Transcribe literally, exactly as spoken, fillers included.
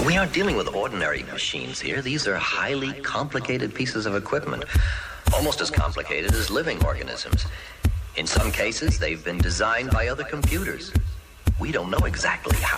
We aren't dealing with ordinary machines here. These are highly complicated pieces of equipment, almost as complicated as living organisms. In some cases, they've been designed by other computers. We don't know exactly how